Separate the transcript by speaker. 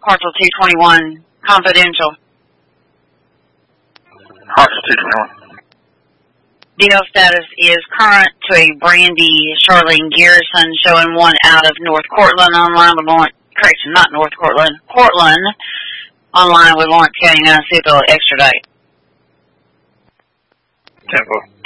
Speaker 1: Parcel 221, confidential.
Speaker 2: Parcel 221.
Speaker 1: Deal status is current to a Brandy Charlene Garrison showing one out of North Cortland online with Lawrence, correction, not North Cortland, Portland online with Lawrence County 9 Civil extradite.
Speaker 2: 10-4.